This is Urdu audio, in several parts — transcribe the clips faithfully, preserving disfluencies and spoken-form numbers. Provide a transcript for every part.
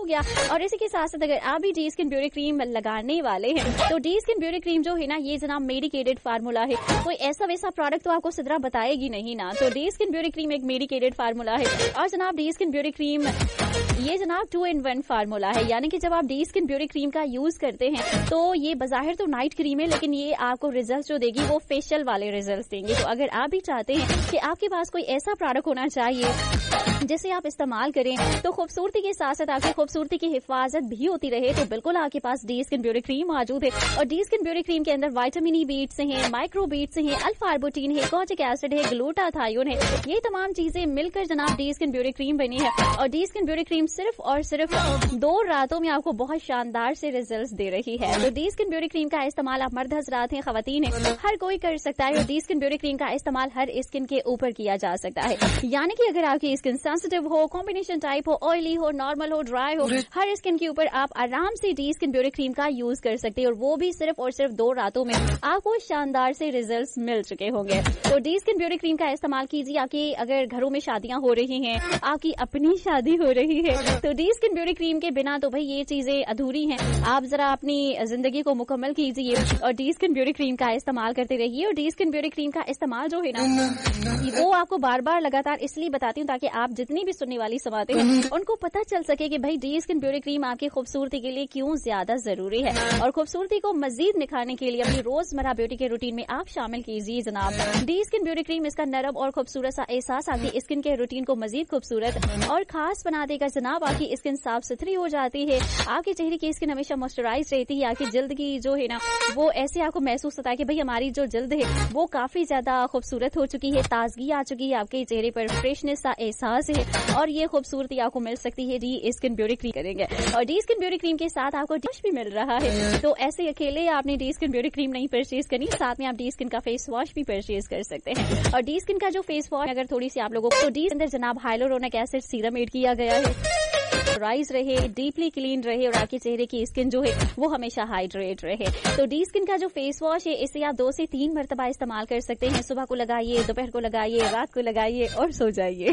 گیا. اور اسی کے ساتھ ساتھ اگر آپ بھی ڈی اسکن بیوٹی کریم لگانے والے ہیں تو ڈی اسکن بیوٹی کریم جو ہے نا یہ جناب میڈیکیٹڈ فارمولا ہے. کوئی ایسا ویسا پروڈکٹ تو آپ کو سدرا بتائے گی نہیں نا. تو ڈی اسکن بیوٹی کریم ایک میڈیکیٹڈ فارمولا ہے. اور جناب ڈی اسکن بیوٹی کریم یہ جناب ٹو ان ون فارمولا ہے, یعنی کہ جب آپ ڈی اسکن بیوٹی کریم کا یوز کرتے ہیں تو یہ بظاہر تو نائٹ کریم ہے لیکن یہ آپ کو ریزلٹ جو دے گی وہ فیشیل والے ریزلٹ دیں گے. تو اگر آپ بھی چاہتے ہیں کہ آپ کے پاس کوئی ایسا پروڈکٹ ہونا چاہیے جسے آپ استعمال کریں تو خوبصورتی کے ساتھ ساتھ آپ کی خوبصورتی کی حفاظت بھی ہوتی رہے, تو بالکل آپ کے پاس ڈی اسکن بیوٹی کریم موجود ہے. اور ڈی اسکن بیوٹی کریم کے اندر وائٹامن ای بیٹس ہیں, مائکرو بیٹس ہیں, الفا اربوٹین ہے, کوجک ایسڈ ہے, گلوٹاتھائون ہے. یہ تمام چیزیں مل کر جناب ڈی اسکن بیوٹی کریم بنی ہے. اور ڈی اسکن بیوٹی کریم صرف اور صرف دو راتوں میں آپ کو بہت شاندار سے ریزلٹس دے رہی ہے. تو ڈی اسکن بیوٹی کریم کا استعمال آپ مرد حضرات ہیں, خواتین ہیں, ہر کوئی کر سکتا ہے. اور ڈی اسکن بیوٹی کریم کا استعمال ہر اسکن کے اوپر کیا جا سکتا ہے, یعنی کہ اگر آپ کی اسکن سینسیٹیو ہو, کمبینیشن ٹائپ ہو, آئلی ہو, نارمل ہو, ڈرائی ہو, ہر اسکن کے اوپر آپ آرام سے ڈی اسکن بیوٹی کریم کا یوز کر سکتے ہیں. اور وہ بھی صرف اور صرف دو راتوں میں آپ کو شاندار سے ریزلٹس مل چکے ہوں گے. تو ڈی اسکن بیوٹی کریم کا استعمال کیجیے. آپ کی اگر گھروں میں شادیاں ہو رہی ہیں, آپ کی اپنی شادی ہو رہی ہے, تو ڈی اسکن بیوٹی کریم کے بنا تو بھائی یہ چیزیں ادھوری ہیں. آپ ذرا اپنی زندگی کو مکمل کیجیے اور ڈی اسکن بیوٹی کریم کا استعمال کرتے رہیے. اور ڈی اسکن بیوٹی کریم کا استعمال جو ہے نا وہ آپ کو بار بار لگاتار اس لیے بتاتی ہوں تاکہ آپ جتنی بھی سننے والی سماعتیں ہیں ان کو پتہ چل سکے کہ بھائی ڈی اسکن بیوٹی کریم آپ کی خوبصورتی کے لیے کیوں زیادہ ضروری ہے. اور خوبصورتی کو مزید نکھارنے کے لیے اپنی روزمرہ بیوٹی کے روٹین میں آپ شامل کیجیے جناب ڈی اسکن بیوٹی کریم. اس کا نرم اور خوبصورت سا احساس آپ کی اسکن کے روٹین کو مزید خوبصورت اور خاص بنا دے گا جناب. آپ کی اسکن صاف ستھری ہو جاتی ہے, آپ کے چہرے کی اسکن ہمیشہ موئسچرائز رہتی ہے, آپ کی جلد کی جو ہے نا وہ ایسے آپ کو محسوس ہوتا ہے کہ بھائی ہماری جو جلد ہے وہ کافی زیادہ خوبصورت ہو چکی ہے, تازگی آ چکی ہے, آپ کے چہرے پر فریشنس کا احساس ہے. اور یہ خوبصورتی آپ کو مل سکتی ہے ڈی اسکن بیوٹی کریم کریں گے. اور ڈی اسکن بیوٹی کریم کے ساتھ آپ کو ڈش بھی مل رہا ہے, تو ایسے اکیلے آپ نے ڈی اسکن بیوٹی کریم نہیں پرچیز کرنی, ساتھ میں آپ ڈی اسکن کا فیس واش بھی پرچیز کر سکتے ہیں. اور ڈی اسکن کا جو فیس واش اگر تھوڑی سی آپ لوگوں کو, تو ڈی اندر جناب ہائلورونک ایسڈ سیرم ایڈ کیا گیا ہے, رائز رہے, ڈیپلی کلین رہے, اور آپ کے چہرے کی اسکن جو ہے وہ ہمیشہ ہائیڈریٹ رہے. تو ڈی اسکن کا جو فیس واش ہے اسے آپ دو سے تین مرتبہ استعمال کر سکتے ہیں. صبح کو لگائیے, دوپہر کو لگائیے, رات کو لگائیے اور سو جائیے.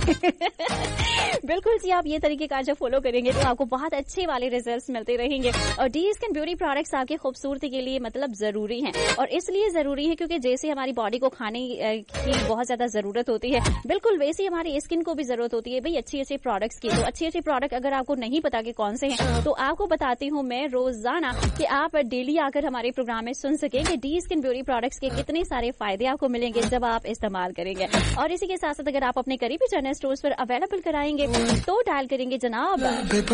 بالکل جی, آپ یہ طریقے کا جو فالو کریں گے تو آپ کو بہت اچھے والے ریزلٹس ملتے رہیں گے. اور ڈی اسکن بیوٹی پروڈکٹس آپ کی خوبصورتی کے لیے مطلب ضروری ہیں, اور اس لیے ضروری ہے کیونکہ جیسے ہماری باڈی کو کھانے کی بہت زیادہ ضرورت ہوتی ہے, بالکل ویسے ہماری اسکن کو بھی ضرورت ہوتی ہے بھائی اچھی اچھے پروڈکٹس کی. تو اچھے اچھے پروڈکٹ اگر آپ کو نہیں پتا کہ کون سے ہیں تو آپ کو بتاتی ہوں میں روزانہ کہ آپ ڈیلی آ کر ہمارے پروگرام میں سن سکیں کہ ڈی اسکن بیوٹی پروڈکٹس کے کتنے سارے فائدے آپ کو ملیں گے جب آپ استعمال کریں گے. اور اسی کے ساتھ ساتھ اگر آپ اپنے قریبی جنرل اسٹورز پر اویلیبل کرائیں گے تو ڈائل کریں گے جناب